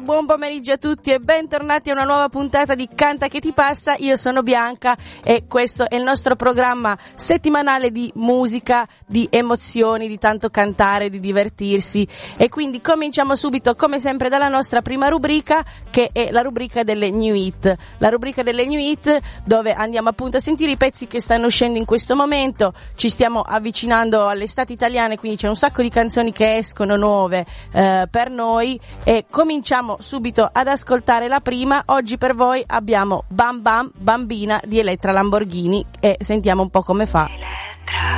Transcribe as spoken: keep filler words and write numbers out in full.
buon pomeriggio a tutti e bentornati a una nuova puntata di Canta che ti passa. Io sono Bianca e questo è il nostro programma settimanale di musica, di emozioni, di tanto cantare, di divertirsi, e quindi cominciamo subito come sempre dalla nostra prima rubrica, che è la rubrica delle new hit. La rubrica delle new hit dove andiamo appunto a sentire i pezzi che stanno uscendo in questo momento. Ci stiamo avvicinando all'estate italiana, quindi c'è un sacco di canzoni che escono nuove eh, per noi, e cominciamo subito ad ascoltare la prima. Oggi per voi abbiamo Bam Bam Bambina di Elettra Lamborghini e sentiamo un po' come fa.